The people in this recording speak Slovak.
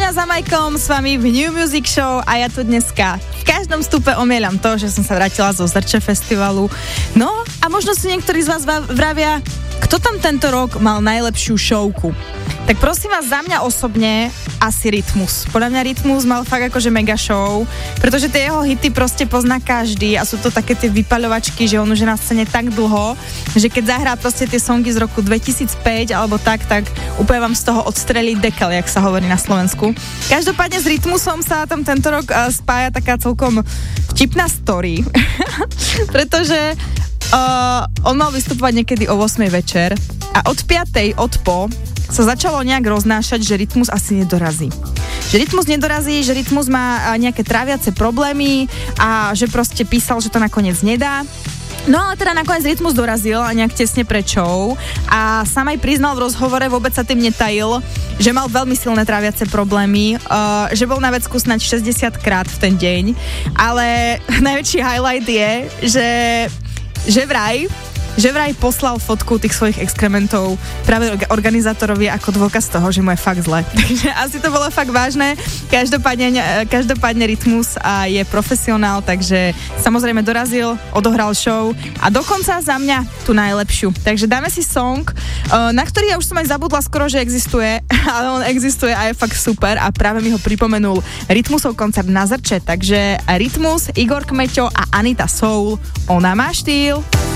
Martina za Majkom s vami v New Music Show a ja tu dneska v každom vstupe omieľam to, že som sa vrátila zo Zrče festivalu. No a možno si niektorí z vás vravia, kto tam tento rok mal najlepšiu showku. Tak prosím vás, za mňa osobne asi Rytmus. Podľa mňa Rytmus mal fakt akože mega show, pretože tie jeho hity proste pozná každý a sú to také tie vypaľovačky, že on už je na scéne tak dlho, že keď zahrá proste tie songy z roku 2005 alebo tak úplne vám z toho odstrelí dekel, jak sa hovorí na Slovensku. Každopádne s Rytmusom sa tam tento rok spája taká celkom vtipná story, pretože on mal vystupovať niekedy o 8 večer a od 5 sa začalo nejak roznášať, že Rytmus asi nedorazí. Že Rytmus má nejaké tráviace problémy a že proste písal, že to nakoniec nedá. No ale teda nakoniec Rytmus dorazil a nejak tesne pred show a sám aj priznal v rozhovore, vôbec sa tým netajil, že mal veľmi silné tráviace problémy, že bol na vecku snáď 60 krát v ten deň, ale najväčší highlight je, že vraj poslal fotku tých svojich exkrementov práve organizátorovi ako dôkaz toho, že mu je fakt zle. Takže asi to bolo fakt vážne. Každopádne Rytmus a je profesionál, takže samozrejme dorazil, odohral show a dokonca za mňa tú najlepšiu. Takže dáme si song, na ktorý ja už som aj zabudla skoro, že existuje, ale on existuje a je fakt super a práve mi ho pripomenul Rytmusov koncert na Zrče. Takže Rytmus, Igor Kmeťo a Anita Soul, Ona má štýl.